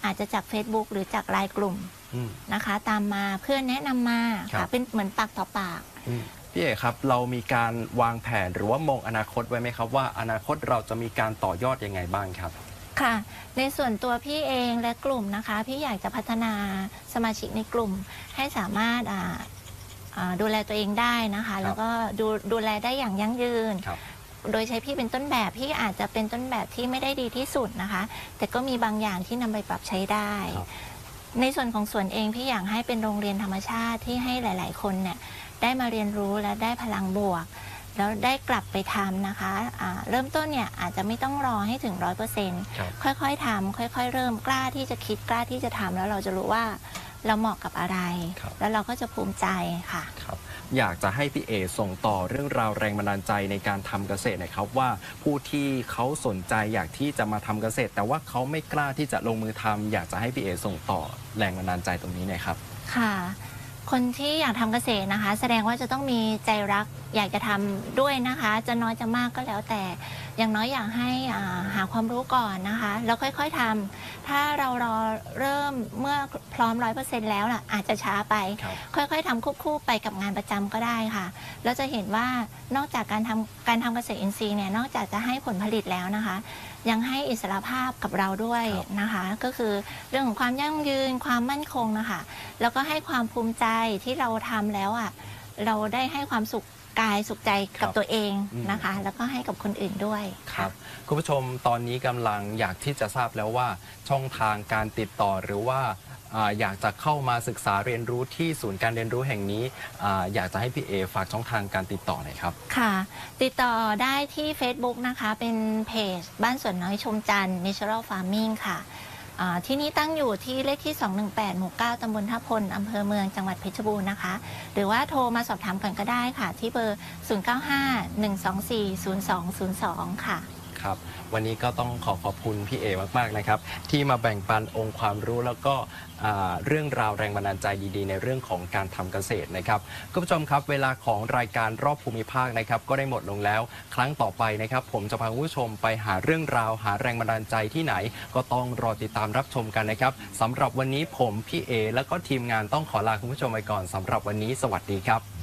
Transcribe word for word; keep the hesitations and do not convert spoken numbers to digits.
อาจจะจาก Facebook หรือจากไลน์กลุ่มนะคะตามมาเพื่อนแนะนำมาค่ะเป็นเหมือนปากต่อปากพี่เอกครับเรามีการวางแผนหรือว่ามองอนาคตไว้ไหมครับว่าอนาคตเราจะมีการต่อยอดยังไงบ้างครับค่ะในส่วนตัวพี่เองและกลุ่มนะคะพี่อยากจะพัฒนาสมาชิกในกลุ่มให้สามารถดูแลตัวเองได้นะคะแล้วก็ดูดูแลได้อย่างยั่งยืนโดยใช้พี่เป็นต้นแบบพี่อาจจะเป็นต้นแบบที่ไม่ได้ดีที่สุดนะคะแต่ก็มีบางอย่างที่นำไปปรับใช้ได้ในส่วนของสวนเองพี่อยากให้เป็นโรงเรียนธรรมชาติที่ให้หลายๆคนเนี่ยได้มาเรียนรู้และได้พลังบวกแล้วได้กลับไปทำนะคะะเริ่มต้นเนี่ยอาจจะไม่ต้องรอให้ถึงร้อยเปอร์เซ็นต์ค่อยๆทำค่อยๆเริ่มกล้าที่จะคิดกล้าที่จะทำแล้วเราจะรู้ว่าเราเหมาะกับอะไรแล้วเราก็จะภูมิใจค่ะอยากจะให้พี่เอส่งต่อเรื่องราวแรงบันดาลใจในการทำเกษตรนะครับว่าผู้ที่เขาสนใจอยากที่จะมาทำเกษตรแต่ว่าเขาไม่กล้าที่จะลงมือทำอยากจะให้พี่เอส่งต่อแรงบันดาลใจตรงนี้หน่อยครับค่ะคนที่อยากทำเกษตรนะคะแสดงว่าจะต้องมีใจรักอยากจะทำด้วยนะคะจะน้อยจะมากก็แล้วแต่อย่างน้อยอยากให้หาความรู้ก่อนนะคะแล้วค่อยๆทำถ้าเรารอเริ่มเมื่อพร้อมร้อยเปอร์เซ็นต์แล้วน่ะอาจจะช้าไปค่อยๆทำควบคู่ไปกับงานประจำก็ได้ค่ะแล้วจะเห็นว่านอกจากการทำการทำเกษตรอินทรีย์เนี่ยนอกจากจะให้ผลผลิตแล้วนะคะยังให้อิสรภาพกับเราด้วยนะคะก็คือเรื่องของความยั่งยืนความมั่นคงนะคะแล้วก็ให้ความภูมิใจที่เราทำแล้วอ่ะเราได้ให้ความสุขกายสุขใจกับตัวเองนะคะแล้วก็ให้กับคนอื่นด้วยครับคุณผู้ชมตอนนี้กำลังอยากที่จะทราบแล้วว่าช่องทางการติดต่อหรือว่าอยากจะเข้ามาศึกษาเรียนรู้ที่ศูนย์การเรียนรู้แห่งนี้อยากจะให้พี่เอฝากช่องทางการติดต่อหน่อยครับค่ะติดต่อได้ที่ Facebook นะคะเป็นเพจบ้านสวนน้อยชมจันทร์ Natural Farming ค่ะที่นี่ตั้งอยู่ที่เลขที่สองหนึ่งแปดหมู่เก้าตำบลท่าพลอำเภอเมืองจังหวัดเพชรบูรณ์นะคะหรือว่าโทรมาสอบถามกันก็ได้ค่ะที่เบอร์ศูนย์ เก้า ห้า หนึ่ง สอง สี่ ศูนย์ สอง ศูนย์ สองค่ะครับวันนี้ก็ต้องขอขอบคุณพี่เอมากๆนะครับที่มาแบ่งปันองค์ความรู้แล้วก็เรื่องราวแรงบันดาลใจดีๆในเรื่องของการทำเกษตรนะครับคุณผู้ชมครับเวลาของรายการรอบภูมิภาคนะครับก็ได้หมดลงแล้วครั้งต่อไปนะครับผมจะพาคุณผู้ชมไปหาเรื่องราวหาแรงบันดาลใจที่ไหนก็ต้องรอติดตามรับชมกันนะครับสำหรับวันนี้ผมพี่เอแล้วก็ทีมงานต้องขอลาคุณผู้ชมไปก่อนสำหรับวันนี้สวัสดีครับ